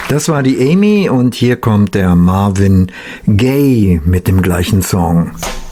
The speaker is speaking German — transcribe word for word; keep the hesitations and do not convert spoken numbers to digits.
Das war die Amy und hier kommt der Marvin Gaye mit dem gleichen Song.